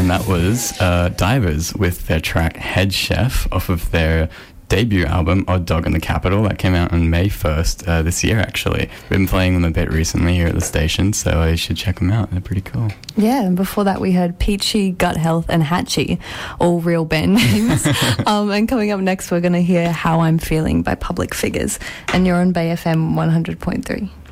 and that was Divers with their track Head Chef off of their debut album Odd Dog in the Capital that came out on May 1st this year. Actually, we've been playing them a bit recently here at the station, so you should check them out. They're pretty cool. Yeah, and before that we heard Peachy, Gut Health and Hatchie, all real band names. And coming up next we're going to hear How I'm Feeling by Public Figures, and you're on Bay FM 100.3.